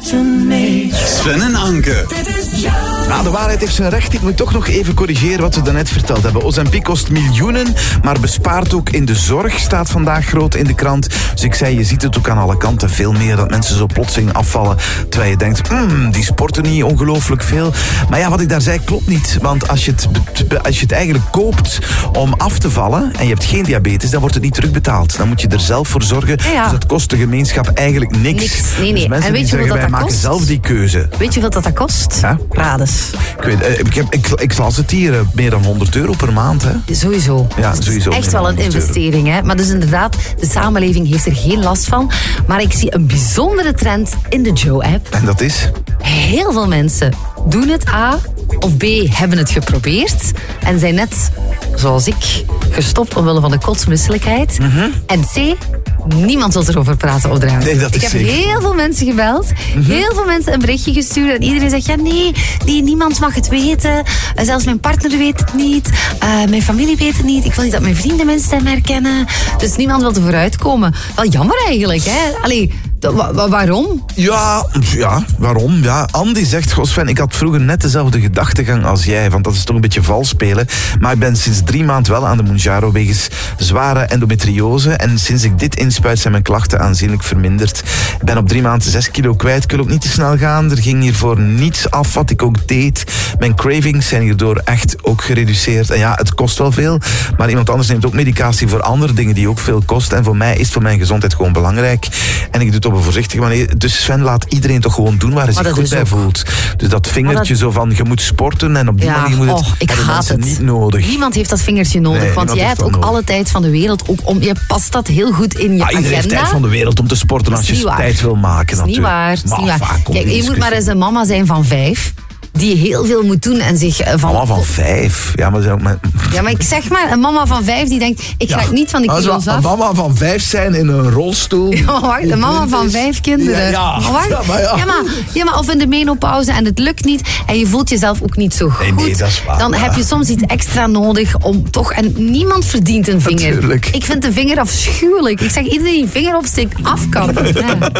buiten mee. Sven en Anke. Nou, de waarheid heeft zijn recht. Ik moet toch nog even corrigeren wat we daarnet verteld hebben. Ozempic kost miljoenen, maar bespaart ook in de zorg, staat vandaag groot in de krant. Dus ik zei, je ziet het ook aan alle kanten. Veel meer dat mensen zo plotseling afvallen. Terwijl je denkt, die sporten niet ongelooflijk veel. Maar ja, wat ik daar zei klopt niet. Want als je het eigenlijk koopt om af te vallen en je hebt geen diabetes, dan wordt het niet terugbetaald. Dan moet je er zelf voor zorgen. Ja. Dus dat kost de gemeenschap eigenlijk niks. Nee. Dus mensen En weet die je zeggen, wat wij dat maken kost? zelf die keuze. Weet je wat dat kost? Ja? Raad eens. Ik las het hier, meer dan €100 per maand. Hè? Sowieso. Ja, sowieso. Echt wel een investering, hè? Maar dus inderdaad, de samenleving heeft er geen last van. Maar ik zie een bijzondere trend in de Joe-app. En dat is? Heel veel mensen doen het A of B hebben het geprobeerd en zijn net, zoals ik, gestopt omwille van de kotsmisselijkheid. En C, niemand wil erover praten op de radio. Nee, dat is ik heb zeker. heel veel mensen gebeld, heel veel mensen een berichtje gestuurd en iedereen zegt, ja nee, niemand mag het weten. Zelfs mijn partner weet het niet, mijn familie weet het niet, ik wil niet dat mijn vrienden mijn stem herkennen. Dus niemand wil er vooruit komen. Wel jammer eigenlijk, hè? Allee, waarom? Ja, waarom? Ja, Andy zegt, goh Sven, ik had vroeger net dezelfde gedachtegang als jij, want dat is toch een beetje vals spelen. Maar ik ben sinds 3 maanden wel aan de Mounjaro wegens zware endometriose. En sinds ik dit inspuit zijn mijn klachten aanzienlijk verminderd. Ik ben op 3 maanden 6 kilo kwijt. Ik wil ook niet te snel gaan. Er ging hiervoor niets af wat ik ook deed. Mijn cravings zijn hierdoor echt ook gereduceerd. En ja, het kost wel veel. Maar iemand anders neemt ook medicatie voor andere dingen die ook veel kosten. En voor mij is het voor mijn gezondheid gewoon belangrijk. En ik doe het op een voorzichtige manier. Dus Sven, laat iedereen toch gewoon doen waar hij zich goed bij voelt. Dus dat vingertje zo van, je moet sporten en op die manier moet het... ik hebben haat mensen het. niet nodig. Niemand heeft dat vingertje nodig, Nee, want jij hebt ook alle tijd van de wereld. Je past dat heel goed in je Iedereen heeft agenda. tijd van de wereld om te sporten als je tijd wil maken. Dat is niet waar. Dat is niet waar. Kijk, je moet maar eens een mama zijn van 5... die heel veel moet doen en zich van... Mama van 5? Ja, maar, Ja, maar ik zeg maar, een mama van 5 die denkt, ik ga niet van de kilo's af. Een mama van 5 zijn in een rolstoel. Ja, wacht, een mama van 5 kinderen. Ja, maar of in de menopauze en het lukt niet en je voelt jezelf ook niet zo goed. Nee, dat is waar. Dan heb je soms iets extra nodig om toch... En niemand verdient een vinger. Natuurlijk. Ik vind de vinger afschuwelijk. Ik zeg, iedereen die een vinger opsteekt, afkappen. Ja.